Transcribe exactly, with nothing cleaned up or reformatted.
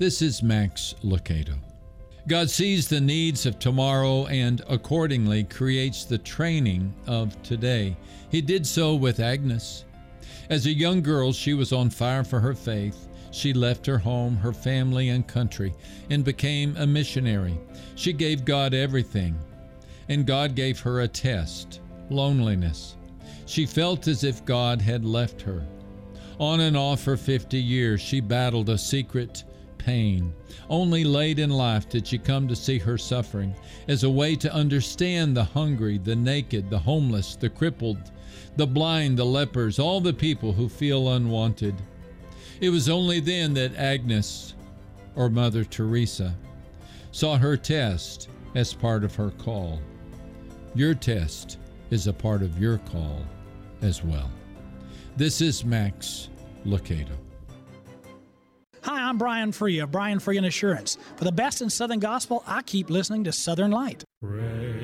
This is Max Lucado. God sees the needs of tomorrow and accordingly creates the training of today. He did so with Agnes. As a young girl, she was on fire for her faith. She left her home, her family, and country and became a missionary. She gave God everything, and God gave her a test, loneliness. She felt as if God had left her. On and off for fifty years, she battled a secret pain. Only late in life did she come to see her suffering as a way to understand the hungry, the naked, the homeless, the crippled, the blind, the lepers, all the people who feel unwanted. It was only then that Agnes, or Mother Teresa, saw her test as part of her call. Your test is a part of your call as well. This is Max Lucado. Hi, I'm Brian Free of Brian Free and Assurance. For the best in Southern Gospel, I keep listening to Southern Light. Ray.